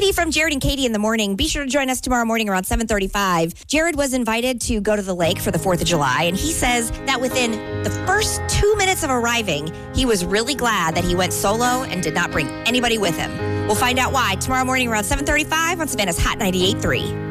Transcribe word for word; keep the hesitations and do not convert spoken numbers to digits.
Katie from Jared and Katie in the morning. Be sure to join us tomorrow morning around seven thirty-five. Jared was invited to go to the lake for the fourth of July, and he says that within the first two minutes of arriving, he was really glad that he went solo and did not bring anybody with him. We'll find out why tomorrow morning around seven thirty-five on Savannah's Hot ninety-eight point three.